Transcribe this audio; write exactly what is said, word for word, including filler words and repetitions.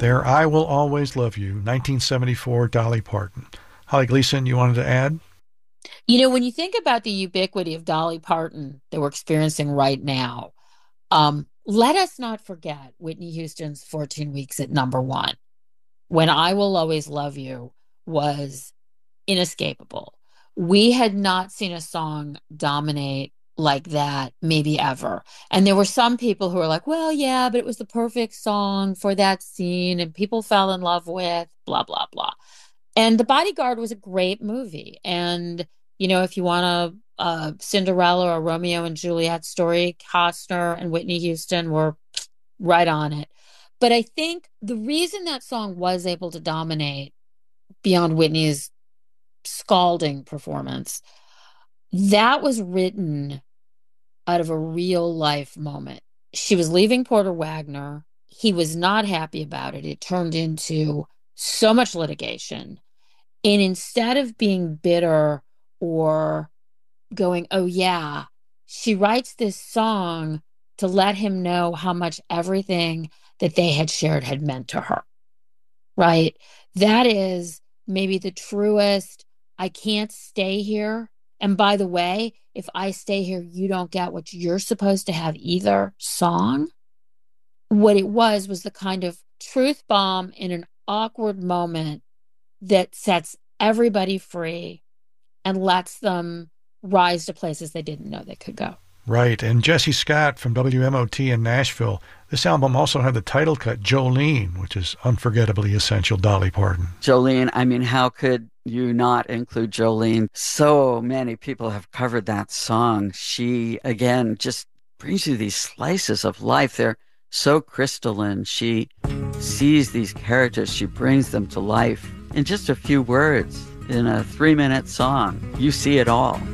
There, I Will Always Love You, nineteen seventy-four, Dolly Parton. Holly Gleason, you wanted to add? You know, when you think about the ubiquity of Dolly Parton that we're experiencing right now, um, let us not forget Whitney Houston's fourteen weeks at number one. When I Will Always Love You was inescapable. We had not seen a song dominate like that, maybe ever. And there were some people who were like, well, yeah, but it was the perfect song for that scene and people fell in love with, blah, blah, blah. And The Bodyguard was a great movie. And, you know, if you want a, a Cinderella or Romeo and Juliet story, Costner and Whitney Houston were right on it. But I think the reason that song was able to dominate beyond Whitney's scalding performance, that was written out of a real life moment. She was leaving Porter Wagner. He was not happy about it. It turned into so much litigation. And instead of being bitter or going, oh, yeah, she writes this song to let him know how much everything that they had shared had meant to her, right? That is maybe the truest, I can't stay here. And by the way, if I stay here, you don't get what you're supposed to have either song. What it was was the kind of truth bomb in an awkward moment that sets everybody free and lets them rise to places they didn't know they could go. Right. And Jesse Scott from W M O T in Nashville. This album also had the title cut, Jolene, which is unforgettably essential Dolly Parton. Jolene, I mean, how could you not include Jolene? So many people have covered that song. She, again, just brings you these slices of life. They're so crystalline. She sees these characters. She brings them to life in just a few words. In a three-minute song, you see it all.